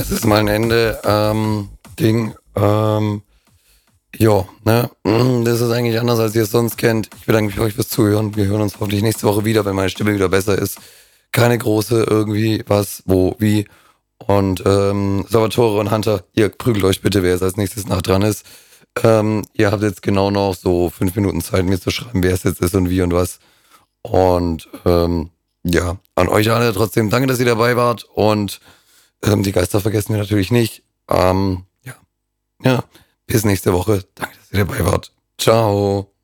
Das ist mal ein Ende. Ding. Ja, ne? Das ist eigentlich anders, als ihr es sonst kennt. Ich bedanke mich bei euch fürs Zuhören. Wir hören uns hoffentlich nächste Woche wieder, wenn meine Stimme wieder besser ist. Keine große irgendwie, was, wo, wie. Und Salvatore und Hunter, ihr prügelt euch bitte, wer jetzt als nächstes nach dran ist. Ihr habt jetzt genau noch so 5 Minuten Zeit, mir zu schreiben, wer es jetzt ist und wie und was. Und ja, an euch alle trotzdem danke, dass ihr dabei wart. Und die Geister vergessen wir natürlich nicht. Ja, bis nächste Woche. Danke, dass ihr dabei wart. Ciao.